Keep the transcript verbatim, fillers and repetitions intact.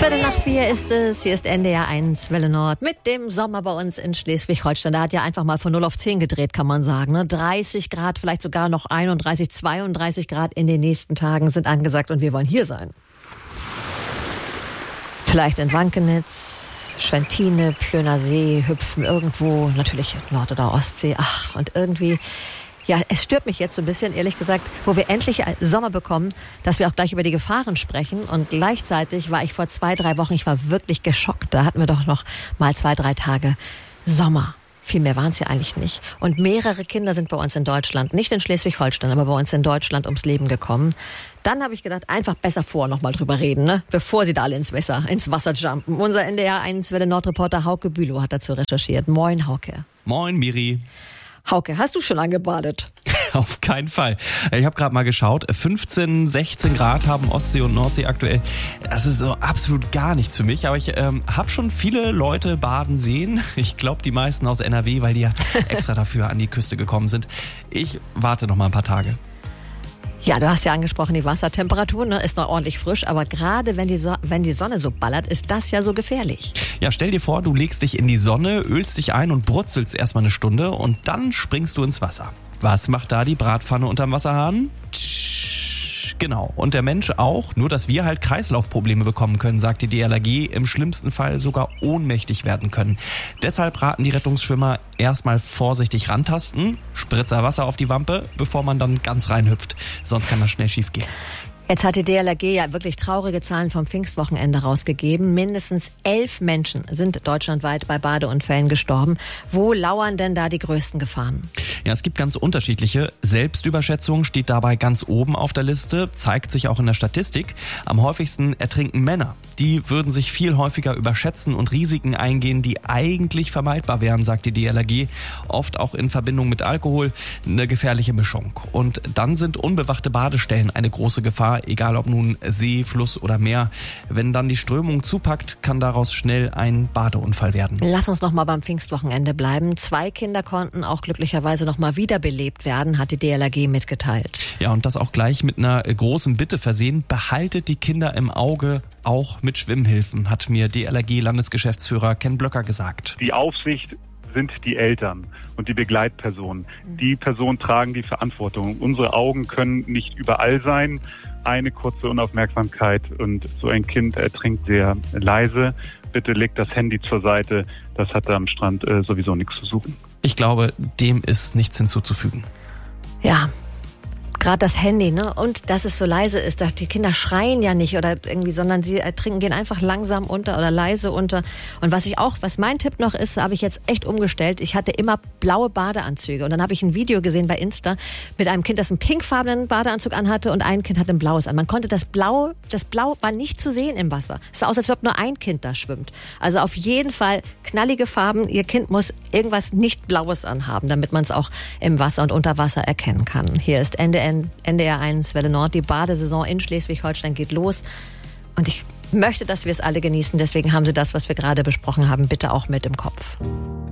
Viertel nach vier ist es. Hier ist N D R eins Welle Nord mit dem Sommer bei uns in Schleswig-Holstein. Da hat ja einfach mal von null auf zehn gedreht, kann man sagen. Ne? dreißig Grad, vielleicht sogar noch einunddreißig, zweiunddreißig Grad in den nächsten Tagen sind angesagt und wir wollen hier sein. Vielleicht in Wankenitz, Schwentine, Plöner See, hüpfen irgendwo, natürlich Nord- oder Ostsee. Ach, und irgendwie... Ja, es stört mich jetzt so ein bisschen, ehrlich gesagt, wo wir endlich Sommer bekommen, dass wir auch gleich über die Gefahren sprechen. Und gleichzeitig war ich vor zwei, drei Wochen, ich war wirklich geschockt. Da hatten wir doch noch mal zwei, drei Tage Sommer. Viel mehr waren es ja eigentlich nicht. Und mehrere Kinder sind bei uns in Deutschland, nicht in Schleswig-Holstein, aber bei uns in Deutschland ums Leben gekommen. Dann habe ich gedacht, einfach besser vor noch mal drüber reden, ne? Bevor sie da alle ins Wasser, ins Wasser jumpen. Unser N D R eins Welle Nord-Reporter Hauke Bülow hat dazu recherchiert. Moin, Hauke. Moin, Miri. Hauke, hast du schon angebadet? Auf keinen Fall. Ich habe gerade mal geschaut, fünfzehn, sechzehn Grad haben Ostsee und Nordsee aktuell. Das ist so absolut gar nichts für mich, aber ich ähm, habe schon viele Leute baden sehen. Ich glaube, die meisten aus N R W, weil die ja extra dafür an die Küste gekommen sind. Ich warte noch mal ein paar Tage. Ja, du hast ja angesprochen, die Wassertemperatur, ne, ist noch ordentlich frisch, aber gerade wenn die, so- wenn die Sonne so ballert, ist das ja so gefährlich. Ja, stell dir vor, du legst dich in die Sonne, ölst dich ein und brutzelst erstmal eine Stunde und dann springst du ins Wasser. Was macht da die Bratpfanne unterm Wasserhahn? Genau. Und der Mensch auch, nur dass wir halt Kreislaufprobleme bekommen können, sagt die D L R G, im schlimmsten Fall sogar ohnmächtig werden können. Deshalb raten die Rettungsschwimmer erstmal vorsichtig rantasten, Spritzer Wasser auf die Wampe, bevor man dann ganz reinhüpft. Sonst kann das schnell schief gehen. Jetzt hat die D L R G ja wirklich traurige Zahlen vom Pfingstwochenende rausgegeben. Mindestens elf Menschen sind deutschlandweit bei Badeunfällen gestorben. Wo lauern denn da die größten Gefahren? Ja, es gibt ganz unterschiedliche. Selbstüberschätzung steht dabei ganz oben auf der Liste, zeigt sich auch in der Statistik. Am häufigsten ertrinken Männer. Die würden sich viel häufiger überschätzen und Risiken eingehen, die eigentlich vermeidbar wären, sagt die D L R G. Oft auch in Verbindung mit Alkohol, eine gefährliche Mischung. Und dann sind unbewachte Badestellen eine große Gefahr, egal ob nun See, Fluss oder Meer. Wenn dann die Strömung zupackt, kann daraus schnell ein Badeunfall werden. Lass uns noch mal beim Pfingstwochenende bleiben. Zwei Kinder konnten auch glücklicherweise noch mal wiederbelebt werden, hat die D L R G mitgeteilt. Ja, und das auch gleich mit einer großen Bitte versehen. Behaltet die Kinder im Auge, auch mit Schwimmhilfen, hat mir D L R G-Landesgeschäftsführer Ken Blöcker gesagt. Die Aufsicht sind die Eltern und die Begleitpersonen. Die Personen tragen die Verantwortung. Unsere Augen können nicht überall sein. Eine kurze Unaufmerksamkeit und so ein Kind ertrinkt sehr leise. Bitte legt das Handy zur Seite. Das hat da am Strand äh, sowieso nichts zu suchen. Ich glaube, dem ist nichts hinzuzufügen. Ja. Gerade das Handy, ne? Und dass es so leise ist, dass die Kinder schreien ja nicht oder irgendwie, sondern sie ertrinken, gehen einfach langsam unter oder leise unter. Und was ich auch, was mein Tipp noch ist, habe ich jetzt echt umgestellt. Ich hatte immer blaue Badeanzüge und dann habe ich ein Video gesehen bei Insta mit einem Kind, das einen pinkfarbenen Badeanzug anhatte und ein Kind hatte ein blaues an. Man konnte das Blau, das Blau war nicht zu sehen im Wasser. Es sah aus, als ob nur ein Kind da schwimmt. Also auf jeden Fall knallige Farben. Ihr Kind muss irgendwas nicht Blaues anhaben, damit man es auch im Wasser und unter Wasser erkennen kann. Hier ist N D R N D R eins Welle Nord. Die Badesaison in Schleswig-Holstein geht los. Und ich möchte, dass wir es alle genießen. Deswegen haben Sie das, was wir gerade besprochen haben, bitte auch mit im Kopf.